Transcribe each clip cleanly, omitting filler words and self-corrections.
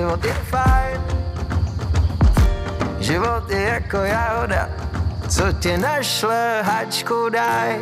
život je fajn. Život je jako jahoda, co tě našle, hačku daj.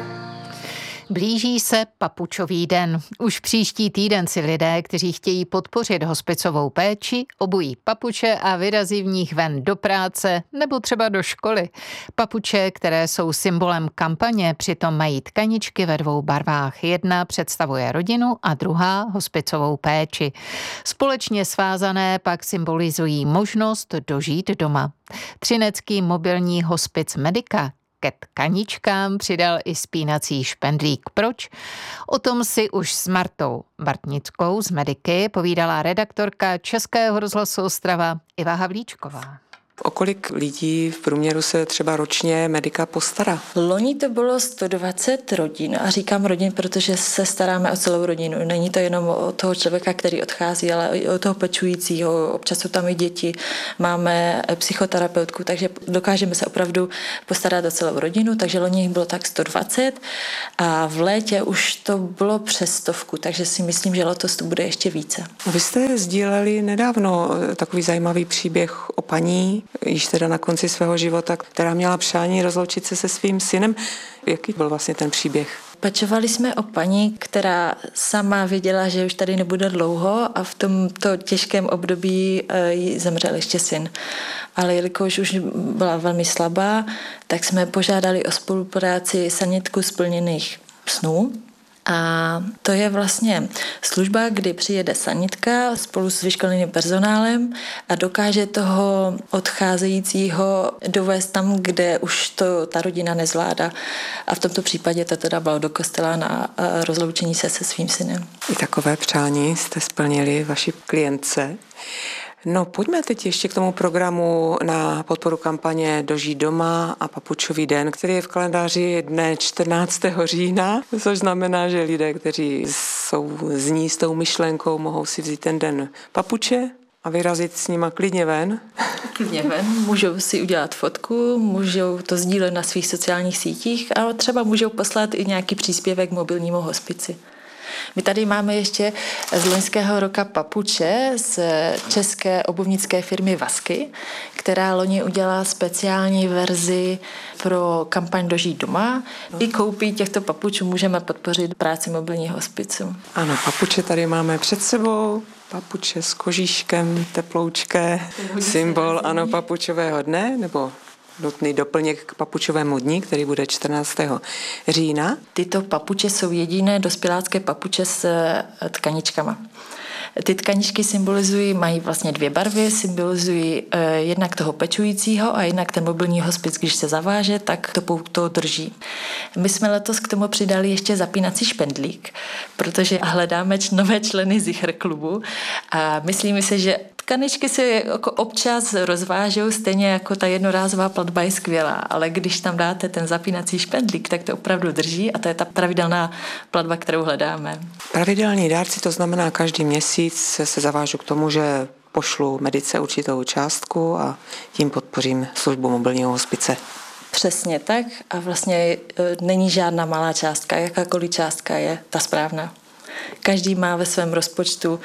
Blíží se Papučový den. Už příští týden si lidé, kteří chtějí podpořit hospicovou péči, obují papuče a vyrazí v nich ven do práce nebo třeba do školy. Papuče, které jsou symbolem kampaně, přitom mají tkaničky ve dvou barvách. Jedna představuje rodinu a druhá hospicovou péči. Společně svázané pak symbolizují možnost dožít doma. Třinecký mobilní hospic Medica ke tkaničkám přidal i spínací špendlík. Proč? O tom si už s Martou Bartnickou z Mediky povídala redaktorka Českého rozhlasu Ostrava Iva Havlíčková. O kolik lidí v průměru se třeba ročně Medica postará? Loni to bylo 120 rodin a říkám rodin, protože se staráme o celou rodinu. Není to jenom o toho člověka, který odchází, ale i o toho pečujícího. Občas jsou tam i děti, máme psychoterapeutku, takže dokážeme se opravdu postarat o celou rodinu, takže loni jich bylo tak 120 a v létě už to bylo přes 100, takže si myslím, že letos to bude ještě více. Vy jste sdíleli nedávno takový zajímavý příběh o paní, již teda na konci svého života, která měla přání rozloučit se se svým synem. Jaký byl vlastně ten příběh? Pečovali jsme o paní, která sama věděla, že už tady nebude dlouho a v tomto těžkém období jí zemřel ještě syn. Ale jelikož už byla velmi slabá, tak jsme požádali o spolupráci sanitku splněných snů. A to je vlastně služba, kdy přijede sanitka spolu s vyškoleným personálem a dokáže toho odcházejícího dovést tam, kde už to ta rodina nezvládá. A v tomto případě to teda bylo do kostela na rozloučení se svým synem. I takové přání jste splnili vaší klientce. No, pojďme teď ještě k tomu programu na podporu kampaně Dožít doma a Papučový den, který je v kalendáři dne 14. října, což znamená, že lidé, kteří jsou zní s tou myšlenkou, mohou si vzít ten den papuče a vyrazit s nima klidně ven. Klidně ven, můžou si udělat fotku, můžou to sdílet na svých sociálních sítích a třeba můžou poslat i nějaký příspěvek mobilnímu hospici. My tady máme ještě z loňského roka papuče z české obuvnické firmy Vasky, která loni udělala speciální verzi pro kampaň Dožít doma. I koupí těchto papučů můžeme podpořit práci mobilního hospicu. Ano, papuče tady máme před sebou. Papuče s kožíškem, teploučké, symbol ano papučového dne, nebo nutný doplněk k papučovému dni, který bude 14. října. Tyto papuče jsou jediné dospělácké papuče s tkaničkama. Ty tkaničky mají vlastně dvě barvy, symbolizují jednak toho pečujícího a jednak ten mobilní hospic, když se zaváže, tak to pouto drží. My jsme letos k tomu přidali ještě zapínací špendlík, protože hledáme nové členy Zicher klubu a myslíme si, že tkaničky se jako občas rozvážou, stejně jako ta jednorázová platba je skvělá, ale když tam dáte ten zapínací špendlík, tak to opravdu drží a to je ta pravidelná platba, kterou hledáme. Pravidelní dárci, to znamená každý měsíc se zavážu k tomu, že pošlu Medice určitou částku a tím podpořím službu mobilního hospice. Přesně tak a vlastně není žádná malá částka, jakákoliv částka je ta správná. Každý má ve svém rozpočtu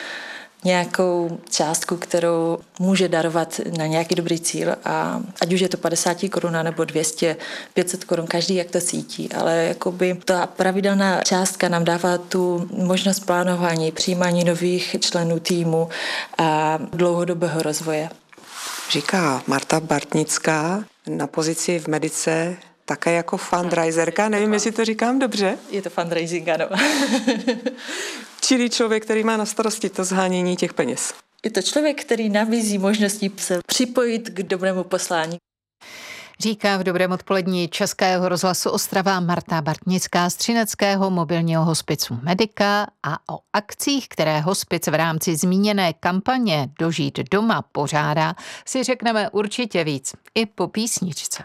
nějakou částku, kterou může darovat na nějaký dobrý cíl a ať už je to 50 korun nebo 200, 500 korun, každý jak to cítí, ale jakoby ta pravidelná částka nám dává tu možnost plánování, přijímání nových členů týmu a dlouhodobého rozvoje. Říká Marta Bartnická na pozici v Medice také jako fundraiserka, nevím, jestli to říkám dobře. Je to fundraising, ano. Čili člověk, který má na starosti to zhánění těch peněz. Je to člověk, který nabízí možnosti se připojit k dobrému poslání. Říká v Dobrém odpolední Českého rozhlasu Ostrava Marta Bartnická z třineckého mobilního hospicu Medica a o akcích, které hospic v rámci zmíněné kampaně Dožít doma pořádá, si řekneme určitě víc i po písničce.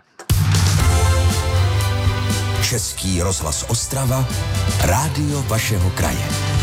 Český rozhlas Ostrava, rádio vašeho kraje.